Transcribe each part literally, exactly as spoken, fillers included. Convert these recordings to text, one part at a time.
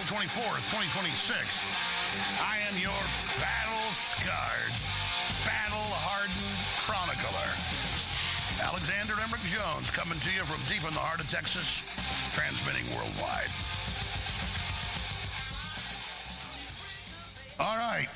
April twenty-fourth, twenty twenty-six. I am your battle-scarred, battle-hardened chronicler, Alexander Emmerich Jones, coming to you from deep in the heart of Texas, transmitting worldwide. All right.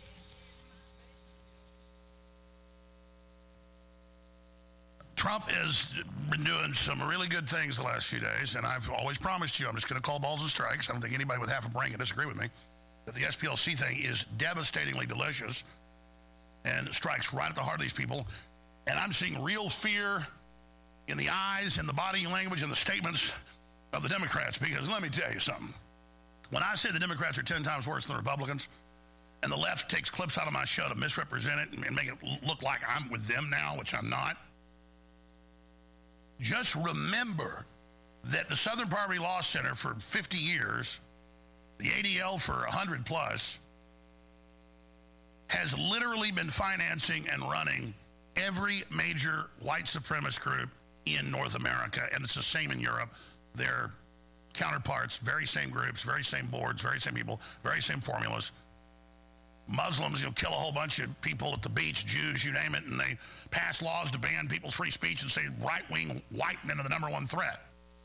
Trump has been doing some really good things the last few days, and I've always promised you, I'm just going to call balls and strikes. I don't think anybody with half a brain can disagree with me, that the S P L C thing is devastatingly delicious and strikes right at the heart of these people. And I'm seeing real fear in the eyes and the body language and the statements of the Democrats, because let me tell you something. When I say the Democrats are ten times worse than the Republicans, and the left takes clips out of my show to misrepresent it and make it look like I'm with them now, which I'm not, just remember that the Southern Poverty Law Center for fifty years, the A D L for one hundred plus, has literally been financing and running every major white supremacist group in North America, and it's the same in Europe. Their counterparts, very same groups, very same boards, very same people, very same formulas. Muslims, you'll kill a whole bunch of people at the beach, Jews, you name it, and they pass laws to ban people's free speech and say right-wing white men are the number one threat.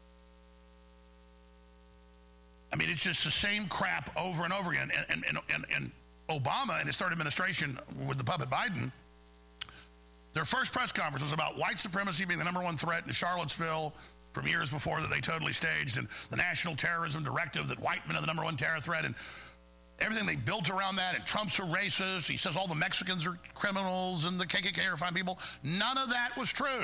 I mean, it's just the same crap over and over again. And, and, and, and Obama and his third administration with the puppet Biden, their first press conference was about white supremacy being the number one threat in Charlottesville from years before that they totally staged, and the National Terrorism Directive that white men are the number one terror threat, and everything they built around that, and Trump's a racist. He says all the Mexicans are criminals and the K K K are fine people. None of that was true.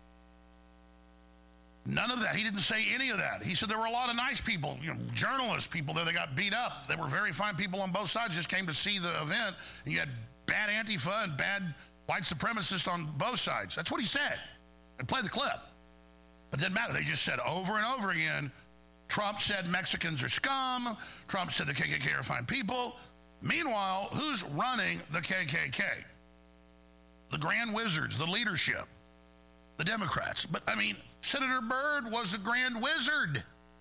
None of that. He didn't say any of that. He said there were a lot of nice people, you know, journalists, people there that got beat up. They were very fine people on both sides, just came to see the event, and you had bad Antifa and bad white supremacists on both sides. That's what he said. And play the clip. But it didn't matter. They just said over and over again, Trump said Mexicans are scum. Trump said the K K K are fine people. Meanwhile, who's running the K K K? The grand wizards, the leadership, the Democrats. But, I mean, Senator Byrd was a grand wizard.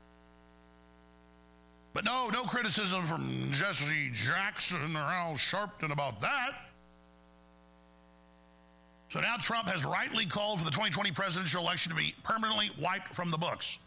But no, no criticism from Jesse Jackson or Al Sharpton about that. So now Trump has rightly called for the twenty twenty presidential election to be permanently wiped from the books.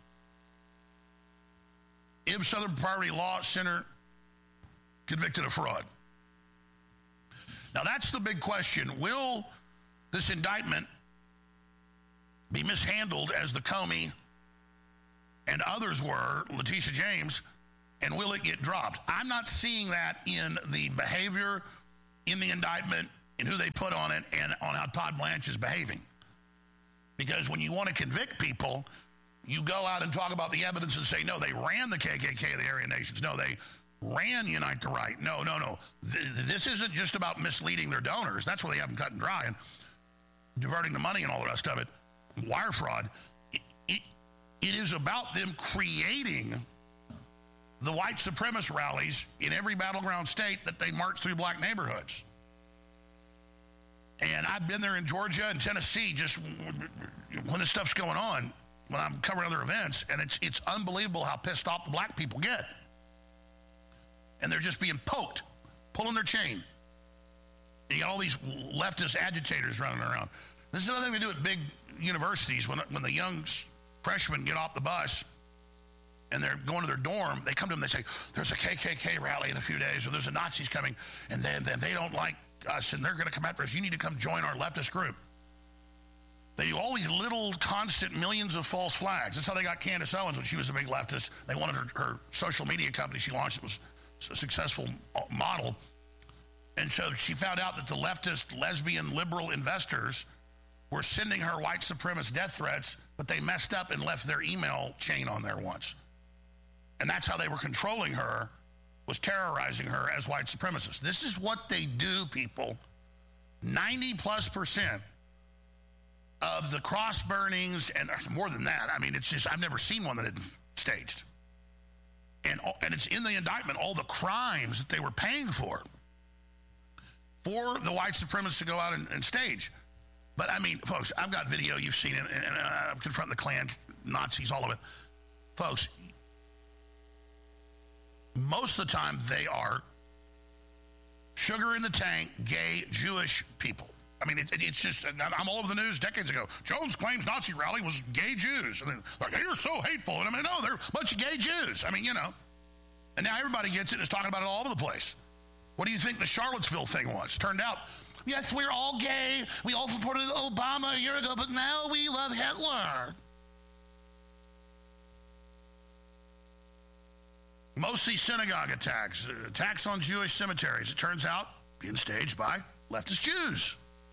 If Southern Poverty Law Center convicted of fraud. Now that's the big question. Will this indictment be mishandled as the Comey and others were, Letitia James, and will it get dropped? I'm not seeing that in the behavior in the indictment, in who they put on it, and on how Todd Blanche is behaving. Because when you want to convict people, you go out and talk about the evidence and say, no, they ran the K K K, the Aryan Nations. No, they ran Unite the Right. No, no, no. Th- this isn't just about misleading their donors. That's where they have them cut and dry and diverting the money and all the rest of it. Wire fraud. It, it, it is about them creating the white supremacist rallies in every battleground state that they march through black neighborhoods. And I've been there in Georgia and Tennessee just when this stuff's going on, when I'm covering other events, and it's it's unbelievable how pissed off the black people get. And they're just being poked, pulling their chain. And you got all these leftist agitators running around. This is another thing they do at big universities. When, when the young freshmen get off the bus and they're going to their dorm, they come to them and they say, there's a K K K rally in a few days, or there's a Nazis coming, and then, then they don't like us, and they're going to come after us. You need to come join our leftist group. They do all these little constant millions of false flags. That's how they got Candace Owens when she was a big leftist. They wanted her, her social media company she launched. It was a successful model. And so she found out that the leftist, lesbian, liberal investors were sending her white supremacist death threats, but they messed up and left their email chain on there once. And that's how they were controlling her, was terrorizing her as white supremacists. This is what they do, people. ninety plus percent of the cross burnings, and more than that, I mean, it's just, I've never seen one that had staged. And, and it's in the indictment, all the crimes that they were paying for, for the white supremacists to go out and, and stage. But I mean, folks, I've got video, you've seen it, and I've confronted the Klan, Nazis, all of it. Folks, most of the time they are sugar in the tank, gay, Jewish people. I mean, it, it, it's just, I'm all over the news decades ago. Jones claims Nazi rally was gay Jews. And then, like, you're so hateful. And I mean, no, they're a bunch of gay Jews. I mean, you know. And now everybody gets it and is talking about it all over the place. What do you think the Charlottesville thing was? Turned out, yes, we're all gay. We all supported Obama a year ago, but now we love Hitler. Mostly synagogue attacks, attacks on Jewish cemeteries. It turns out being staged by leftist Jews.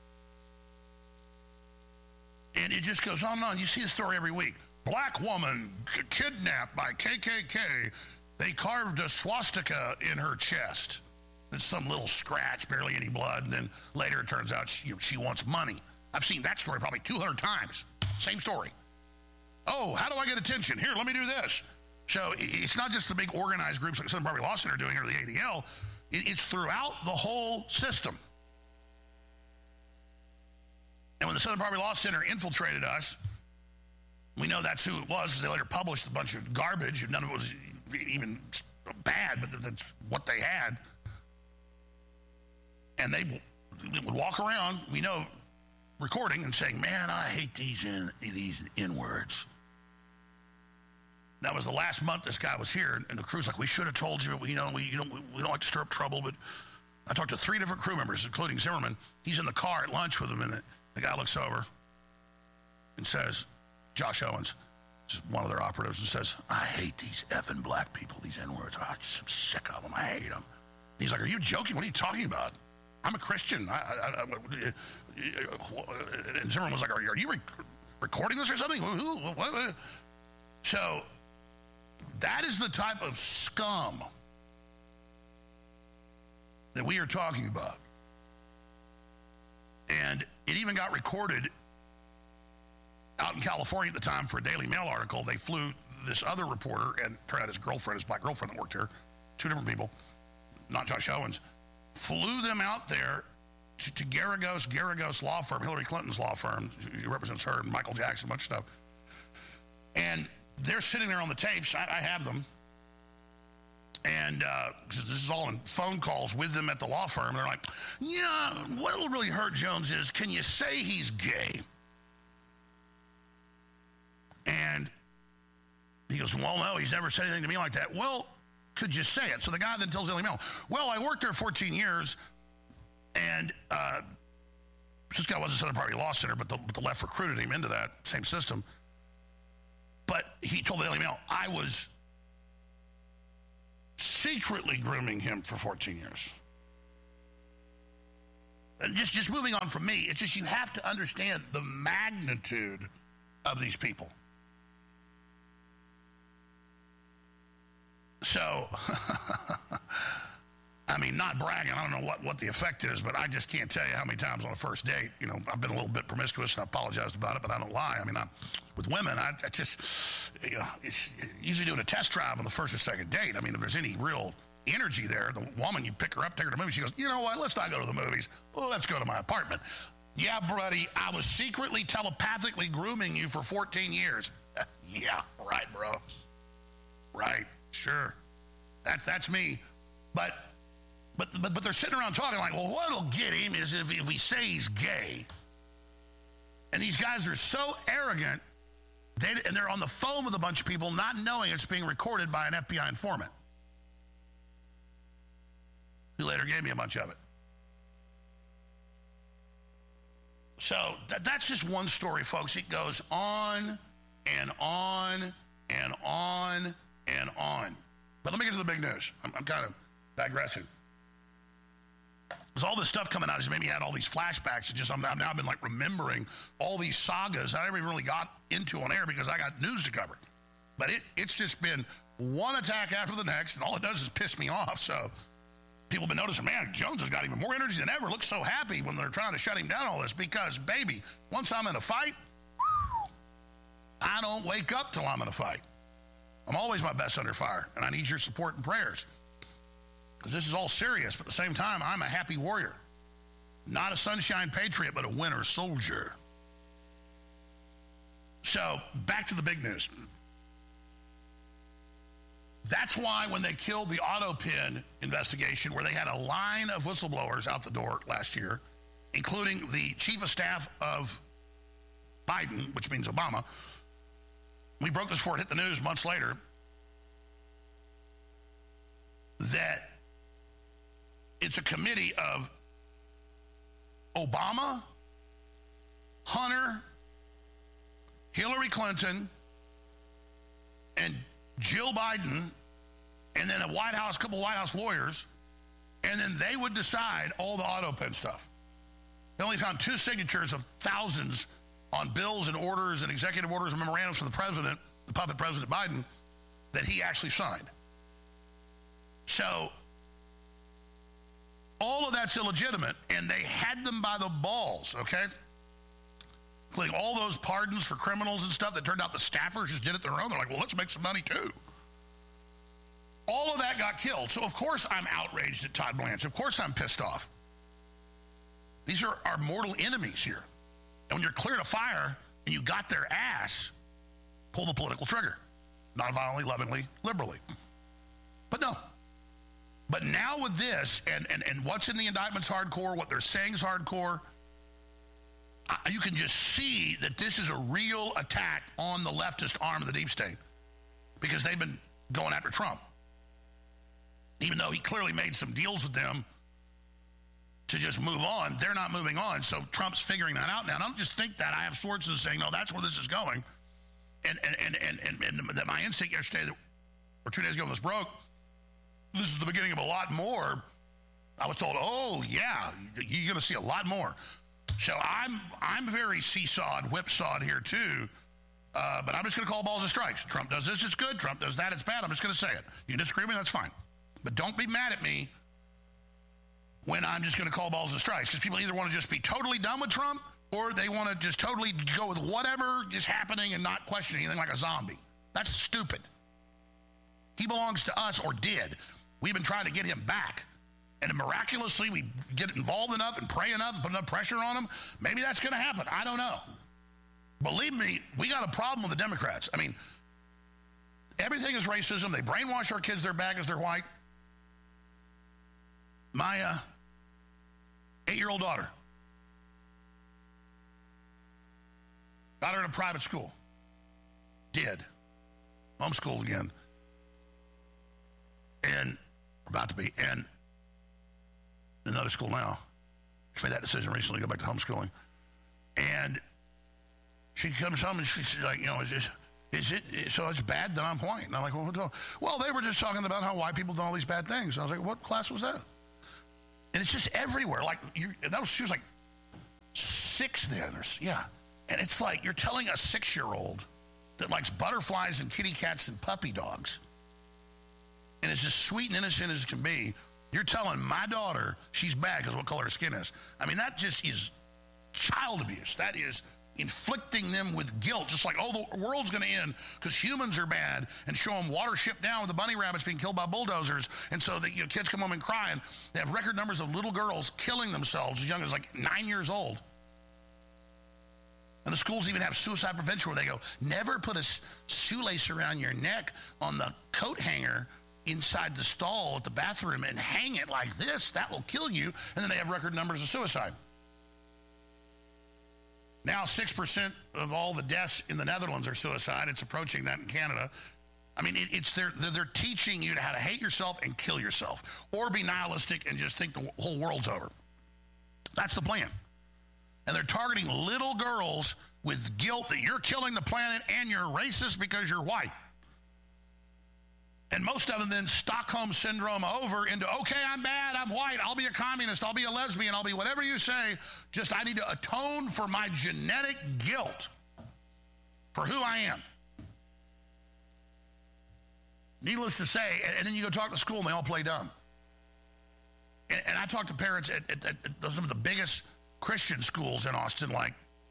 And it just goes on and on. You see the story every week. Black woman k- kidnapped by K K K. They carved a swastika in her chest. It's some little scratch, barely any blood. And then later it turns out she, she wants money. I've seen that story probably two hundred times. Same story. Oh, how do I get attention? Here, let me do this. So it's not just the big organized groups like Southern Poverty Law Center are doing, or the A D L. It's throughout the whole system. And when the Southern Poverty Law Center infiltrated us, we know that's who it was because they later published a bunch of garbage, and none of it was even bad, but that's what they had. And they would walk around, we know, recording and saying, man, I hate these in, these N-words. That was the last month this guy was here, and the crew's like, we should have told you, but we, you know, we, you know, we, we don't like to stir up trouble, but I talked to three different crew members, including Zimmerman. He's in the car at lunch with him, and the, the guy looks over and says, Josh Owens, just one of their operatives, and says, I hate these effing black people, these N-words. I just am sick of them. I hate them. He's like, are you joking? What are you talking about? I'm a Christian. I, I, I, and Zimmerman was like, are you, are you re- recording this or something? So that is the type of scum that we are talking about. And it even got recorded out in California at the time for a Daily Mail article. They flew this other reporter, and turned out his girlfriend, his black girlfriend that worked here, two different people, not Josh Owens, flew them out there to, to Garagos, Garagos law firm, Hillary Clinton's law firm. He represents her, and Michael Jackson, a bunch of stuff. And they're sitting there on the tapes. I, I have them. And uh, this is all in phone calls with them at the law firm. And they're like, yeah, what'll really hurt Jones is, can you say he's gay? And he goes, well, no, he's never said anything to me like that. Well, could you say it? So the guy then tells Daily Mail, well, I worked there fourteen years, and uh, this guy was a Southern Poverty Law Center, but the, but the left recruited him into that same system. But he told the Daily Mail, I was secretly grooming him for fourteen years. And just, just moving on from me, it's just you have to understand the magnitude of these people. So, I mean, not bragging, I don't know what, what the effect is, but I just can't tell you how many times on a first date, you know, I've been a little bit promiscuous, and I apologized about it, but I don't lie. I mean, I'm, with women, I, I just, you know, it's usually doing a test drive on the first or second date. I mean, if there's any real energy there, the woman, you pick her up, take her to the movies, she goes, you know what, let's not go to the movies. Well, let's go to my apartment. Yeah, buddy, I was secretly telepathically grooming you for fourteen years. Yeah, right, bro. Right, sure. That's that's me. But but but but they're sitting around talking like, well, what'll get him is if, if we say he's gay. And these guys are so arrogant, they, and they're on the phone with a bunch of people not knowing it's being recorded by an F B I informant, who later gave me a bunch of it. So th- that's just one story, folks. It goes on and on and on and on. But let me get to the big news. I'm, I'm kind of digressing. There's all this stuff coming out. It's made me had all these flashbacks. It's just I'm, I've now been like remembering all these sagas I never even really got into on air because I got news to cover. But it it's just been one attack after the next, and all it does is piss me off. So people have been noticing, man, Jones has got even more energy than ever. Looks so happy when they're trying to shut him down all this because, baby, once I'm in a fight, I don't wake up till I'm in a fight. I'm always my best under fire, and I need your support and prayers because this is all serious, but at the same time, I'm a happy warrior. Not a sunshine patriot, but a winter soldier. So back to the big news. That's why when they killed the Autopin investigation, where they had a line of whistleblowers out the door last year, including the chief of staff of Biden, which means Obama, we broke this before it hit the news months later, that it's a committee of Obama, Hunter, Hillary Clinton, and Jill Biden, and then a White House, couple White House lawyers, and then they would decide all the Autopin stuff. They only found two signatures of thousands on bills and orders and executive orders and memorandums from the president, the puppet President Biden, that he actually signed. So all of that's illegitimate, and they had them by the balls, okay? Including all those pardons for criminals and stuff that turned out the staffers just did it their own. They're like, well, let's make some money too. All of that got killed. So of course I'm outraged at Todd Blanche. Of course I'm pissed off. These are our mortal enemies here. And when you're clear to fire and you got their ass, pull the political trigger. Non-violently, lovingly, liberally. But no. But now with this, and, and, and what's in the indictment's hardcore, what they're saying is hardcore, uh, you can just see that this is a real attack on the leftist arm of the deep state, because they've been going after Trump. Even though he clearly made some deals with them to just move on, they're not moving on. So Trump's figuring that out now. And I don't just think that. I have sources saying, no, that's where this is going. And and and and, and, and that my instinct yesterday, or two days ago when this broke, this is the beginning of a lot more. I was told, oh, yeah, you're going to see a lot more. So I'm I'm very seesawed, whipsawed here, too. Uh, but I'm just going to call balls and strikes. Trump does this, it's good. Trump does that, it's bad. I'm just going to say it. You can disagree with me, that's fine. But don't be mad at me when I'm just going to call balls and strikes, because people either want to just be totally done with Trump, or they want to just totally go with whatever is happening and not question anything, like a zombie. That's stupid. He belongs to us, or did. We've been trying to get him back. And miraculously, we get involved enough and pray enough and put enough pressure on him. Maybe that's going to happen. I don't know. Believe me, we got a problem with the Democrats. I mean, everything is racism. They brainwash our kids they're bad because they're white. My uh, eight-year-old daughter got her in a private school. Did. Homeschooled again. And about to be. And another school now. She made that decision recently, go back to homeschooling. And she comes home and she's like, you know, is this, is it, so it's bad that I'm white? And I'm like, well, what? Well, they were just talking about how white people do all these bad things. And I was like, what class was that? And it's just everywhere. Like, you, and that was, she was like six then, or yeah. And it's like, you're telling a six-year-old that likes butterflies and kitty cats and puppy dogs, and is as sweet and innocent as can be, you're telling my daughter she's bad because what color her skin is. I mean, that just is child abuse. That is inflicting them with guilt, just like, oh, the world's going to end because humans are bad, and show them water shipped down with the bunny rabbits being killed by bulldozers. And so the you know, kids come home and cry, and they have record numbers of little girls killing themselves as young as like nine years old. And the schools even have suicide prevention where they go, never put a shoelace around your neck on the coat hanger inside the stall at the bathroom and hang it like this. That will kill you. And then they have record numbers of suicide. Now six percent of all the deaths in the Netherlands are suicide. It's approaching that in Canada. I mean, it, it's they're, they're teaching you how to hate yourself and kill yourself, or be nihilistic and just think the whole world's over. That's the plan. And they're targeting little girls with guilt that you're killing the planet and you're racist because you're white. And most of them then Stockholm syndrome over into, okay, I'm bad, I'm white, I'll be a communist, I'll be a lesbian, I'll be whatever you say, just I need to atone for my genetic guilt for who I am. Needless to say, and then you go talk to school and they all play dumb. And, and I talk to parents at, at, at some of the biggest Christian schools in Austin, like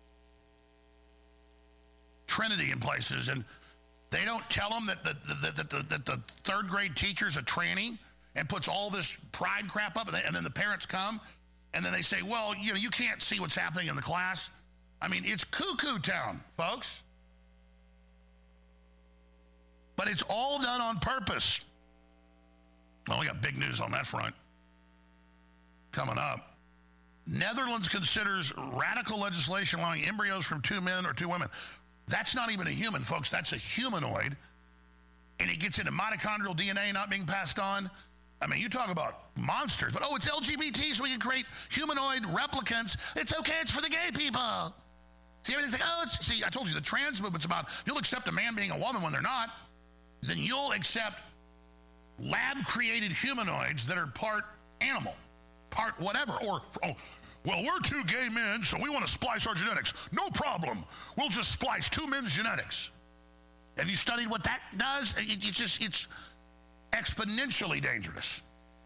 Trinity and places, and they don't tell them that the, the, the, the, that the third grade teacher's a tranny and puts all this pride crap up, and, they, and then the parents come, and then they say, well, you know, you can't see what's happening in the class. I mean, it's cuckoo town, folks. But it's all done on purpose. Well, we got big news on that front coming up. Netherlands considers radical legislation allowing embryos from two men or two women. That's not even a human, folks. That's a humanoid. And it gets into mitochondrial D N A not being passed on. I mean, you talk about monsters. But, oh, it's L G B T, so we can create humanoid replicants. It's okay. It's for the gay people. See, everything's like, oh, it's... See, I told you, the trans movement's about, if you'll accept a man being a woman when they're not, then you'll accept lab-created humanoids that are part animal, part whatever. Or, oh, well, we're two gay men, so we want to splice our genetics. No problem. We'll just splice two men's genetics. Have you studied what that does? It, it's just, it's exponentially dangerous.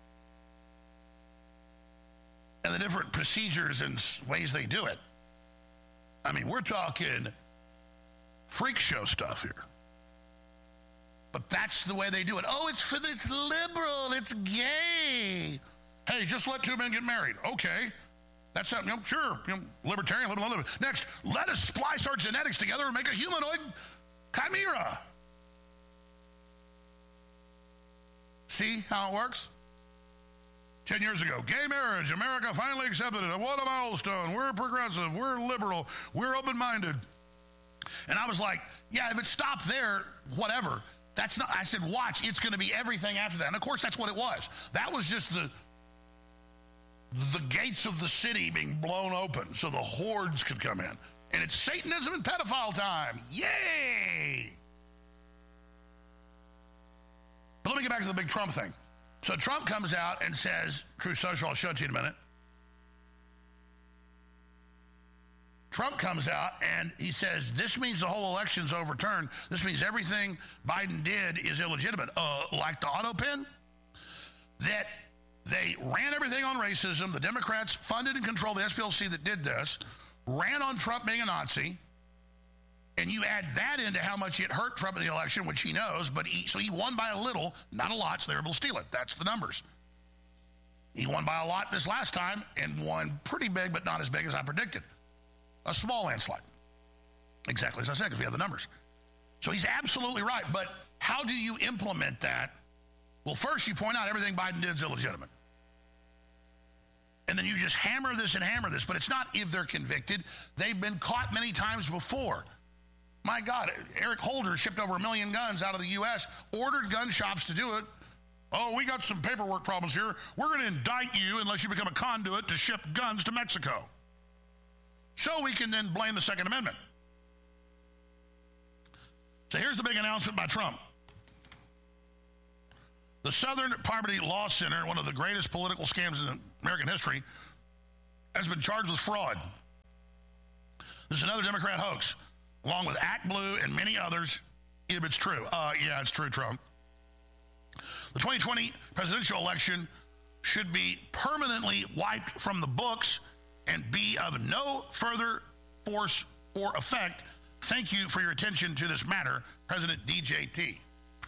And the different procedures and ways they do it. I mean, we're talking freak show stuff here. But that's the way they do it. Oh, it's for the, it's liberal, it's gay. Hey, just let two men get married. Okay. That's something, you know, sure, you know, libertarian, liberal, liberal. Next, let us splice our genetics together and make a humanoid chimera. See how it works? Ten years ago, gay marriage, America finally accepted it. What a milestone. We're progressive. We're liberal. We're open-minded. And I was like, yeah, if it stopped there, whatever. That's not, I said, watch, it's going to be everything after that. And of course, that's what it was. That was just the, the gates of the city being blown open so the hordes could come in. And it's Satanism and pedophile time. Yay! But let me get back to the big Trump thing. So Trump comes out and says, Truth Social, I'll show it to you in a minute. Trump comes out and he says, this means the whole election's overturned. This means everything Biden did is illegitimate. Uh, like the auto pen, that they ran everything on racism. The Democrats funded and controlled the S P L C that did this, ran on Trump being a Nazi, and you add that into how much it hurt Trump in the election, which he knows, but he, so he won by a little, not a lot, so they were able to steal it. That's the numbers. He won by a lot this last time and won pretty big, but not as big as I predicted. A small landslide. Exactly as I said, because we have the numbers. So he's absolutely right, but how do you implement that? Well, first you point out everything Biden did is illegitimate. And then you just hammer this and hammer this, but it's not if they're convicted. They've been caught many times before. My God, Eric Holder shipped over a million guns out of the U S, ordered gun shops to do it. Oh, we got some paperwork problems here. We're going to indict you unless you become a conduit to ship guns to Mexico. So we can then blame the Second Amendment. So here's the big announcement by Trump. The Southern Poverty Law Center, one of the greatest political scams in American history, has been charged with fraud. This is another Democrat hoax, along with Act Blue and many others, if it's true. Uh, yeah, it's true, Trump. The twenty twenty presidential election should be permanently wiped from the books and be of no further force or effect. Thank you for your attention to this matter, President D J T.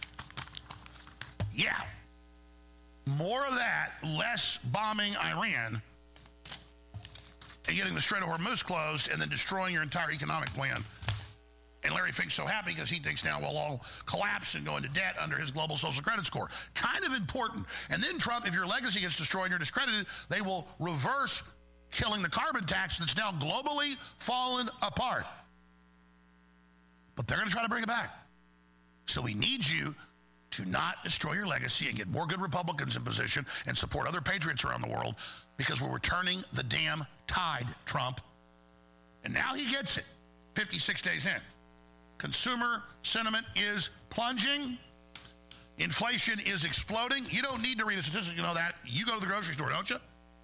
Yeah. More of that, less bombing Iran and getting the Strait of Hormuz closed and then destroying your entire economic plan. And Larry Fink's so happy because he thinks now we'll all collapse and go into debt under his global social credit score. Kind of important. And then Trump, if your legacy gets destroyed and you're discredited, they will reverse killing the carbon tax that's now globally fallen apart. But they're going to try to bring it back. So we need you to not destroy your legacy and get more good Republicans in position and support other patriots around the world, because we're returning the damn tide, Trump. And now he gets it, fifty-six days in. Consumer sentiment is plunging. Inflation is exploding. You don't need to read a statistic to know that. You go to the grocery store, don't you?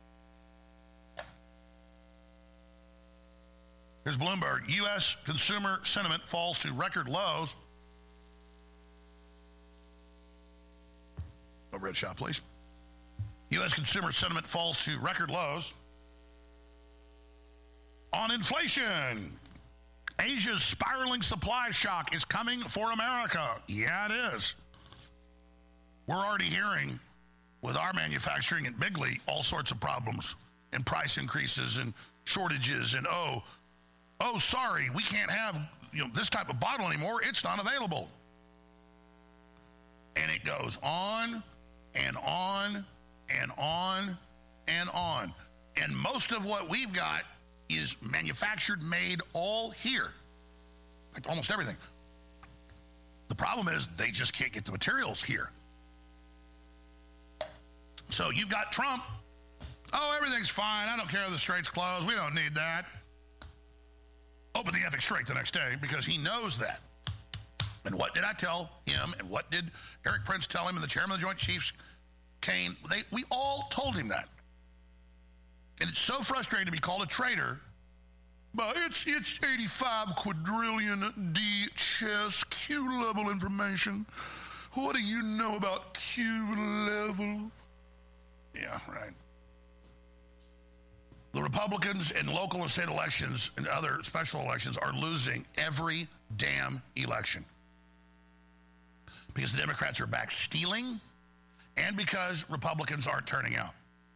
Here's Bloomberg. U S consumer sentiment falls to record lows. Overhead shot, please. U S consumer sentiment falls to record lows on inflation. Asia's spiraling supply shock is coming for America. Yeah, it is. We're already hearing with our manufacturing at Bigley all sorts of problems and price increases and shortages and oh, oh, sorry, we can't have, you know, this type of bottle anymore. It's not available. And it goes on and on and on and on. And most of what we've got is manufactured, made all here. Like almost everything. The problem is they just can't get the materials here. So you've got Trump. Oh, everything's fine. I don't care if the strait's closed. We don't need that. Open the effing strait the next day because he knows that. And what did I tell him? And what did Eric Prince tell him and the chairman of the Joint Chiefs, Kane? They, we all told him that. And it's so frustrating to be called a traitor. But it's, it's eighty-five quadrillion D chess Q level information. What do you know about Q level? Yeah, right. The Republicans in local and state elections and other special elections are losing every damn election. Because the Democrats are back stealing and because Republicans aren't turning out.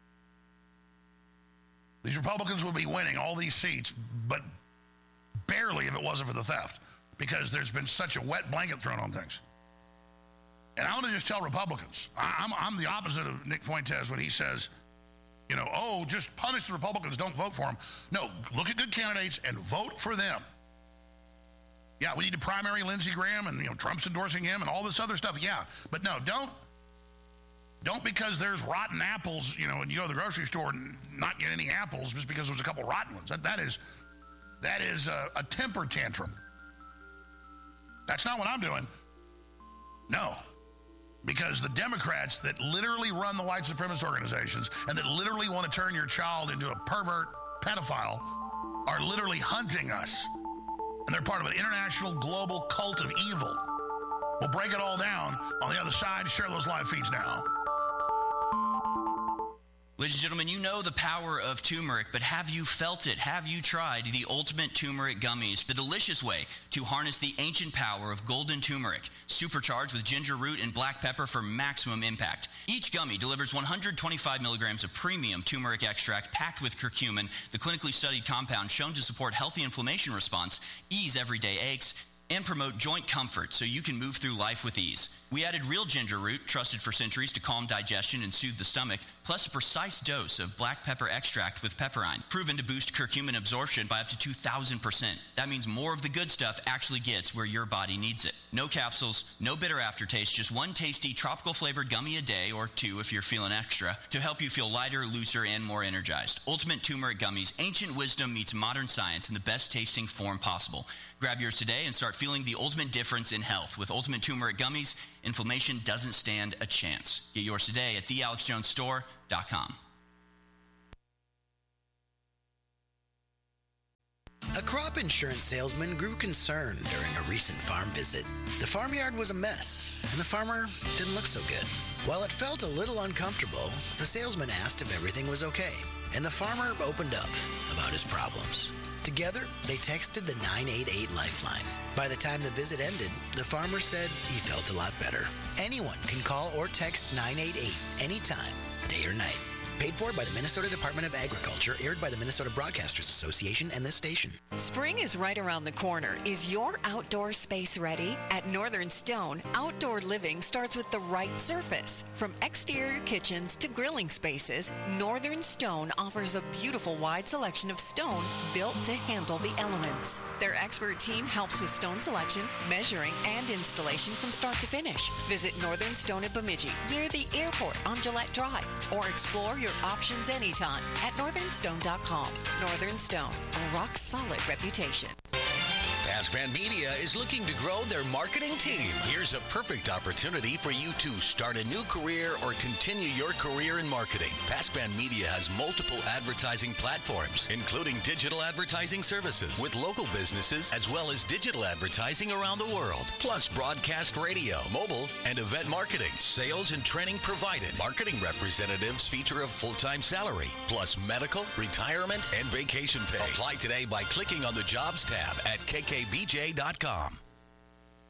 These Republicans would be winning all these seats, but barely if it wasn't for the theft, because there's been such a wet blanket thrown on things. And I want to just tell Republicans, I'm, I'm the opposite of Nick Fuentes when he says, you know, oh, just punish the Republicans, don't vote for them. No, look at good candidates and vote for them. Yeah, we need to primary Lindsey Graham and, you know, Trump's endorsing him and all this other stuff. Yeah, but no, don't, don't because there's rotten apples, you know, and you go to the grocery store and not get any apples just because there's a couple rotten ones. That, that is, that is a, a temper tantrum. That's not what I'm doing. No. Because the Democrats that literally run the white supremacist organizations and that literally want to turn your child into a pervert pedophile are literally hunting us. And they're part of an international global cult of evil. We'll break it all down on the other side. Share those live feeds now. Ladies and gentlemen, you know the power of turmeric, but have you felt it? Have you tried the Ultimate Turmeric Gummies, the delicious way to harness the ancient power of golden turmeric, supercharged with ginger root and black pepper for maximum impact? Each gummy delivers one hundred twenty-five milligrams of premium turmeric extract packed with curcumin, the clinically studied compound shown to support healthy inflammation response, ease everyday aches, and promote joint comfort so you can move through life with ease. We added real ginger root, trusted for centuries to calm digestion and soothe the stomach, plus a precise dose of black pepper extract with pepperine, proven to boost curcumin absorption by up to two thousand percent. That means more of the good stuff actually gets where your body needs it. No capsules, no bitter aftertaste, just one tasty tropical flavored gummy a day, or two if you're feeling extra, to help you feel lighter, looser, and more energized. Ultimate Turmeric Gummies, ancient wisdom meets modern science in the best tasting form possible. Grab yours today and start feeling the ultimate difference in health. With Ultimate Turmeric Gummies, inflammation doesn't stand a chance. Get yours today at the alex jones store dot com. A crop insurance salesman grew concerned during a recent farm visit. The farmyard was a mess, and the farmer didn't look so good. While it felt a little uncomfortable, the salesman asked if everything was okay, and the farmer opened up about his problems. Together, they texted the nine eight eight Lifeline. By the time the visit ended, the farmer said he felt a lot better. Anyone can call or text nine eight eight anytime, day or night. Paid for by the Minnesota Department of Agriculture, aired by the Minnesota Broadcasters Association and this station. Spring is right around the corner. Is your outdoor space ready? At Northern Stone, outdoor living starts with the right surface. From exterior kitchens to grilling spaces, Northern Stone offers a beautiful wide selection of stone built to handle the elements. Their expert team helps with stone selection, measuring, and installation from start to finish. Visit Northern Stone at Bemidji, near the airport on Gillette Drive, or explore your options anytime at northern stone dot com. Northern Stone, a rock-solid reputation. Pascman Media is looking to grow their marketing team. Here's a perfect opportunity for you to start a new career or continue your career in marketing. Pascman Media has multiple advertising platforms, including digital advertising services with local businesses, as well as digital advertising around the world, plus broadcast radio, mobile, and event marketing. Sales and training provided. Marketing representatives feature a full-time salary, plus medical, retirement, and vacation pay. Apply today by clicking on the Jobs tab at k k b j dot com.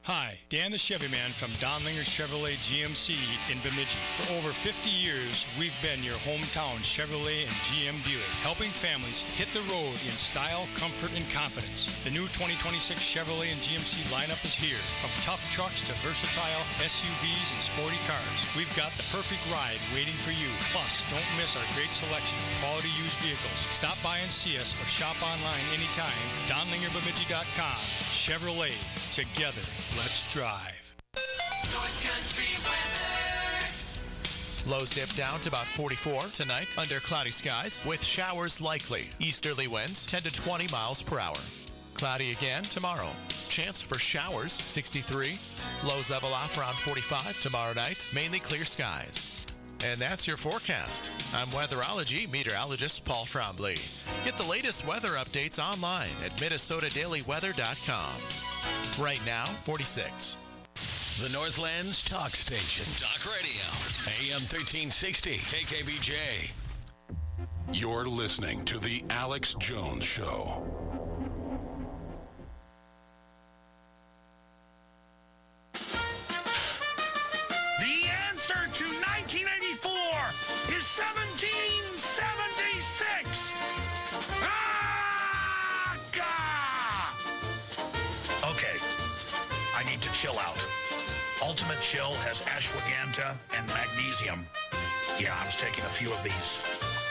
Hi, Dan the Chevy Man from Donlinger Chevrolet G M C in Bemidji. For over fifty years, we've been your hometown Chevrolet and G M dealer, helping families hit the road in style, comfort, and confidence. The new twenty twenty-six Chevrolet and G M C lineup is here. From tough trucks to versatile S U Vs and sporty cars, we've got the perfect ride waiting for you. Plus, don't miss our great selection of quality used vehicles. Stop by and see us or shop online anytime. Donlinger Bemidji dot com. Chevrolet. Together, let's drive. North Country weather. Lows dip down to about forty-four tonight under cloudy skies with showers likely. Easterly winds ten to twenty miles per hour. Cloudy again tomorrow. Chance for showers sixty-three. Lows level off around forty-five tomorrow night. Mainly clear skies. And that's your forecast. I'm weatherology meteorologist Paul Frombley. Get the latest weather updates online at Minnesota Daily Weather dot com. Right now, forty-six. The Northland's talk station. Talk radio. A M thirteen sixty. K K B J. You're listening to The Alex Jones Show. The answer to nineteen eighty-four is seventeen seventy-six. Ah, God. Okay, I need to chill out. Ultimate Chill has ashwagandha and magnesium. Yeah, I was taking a few of these.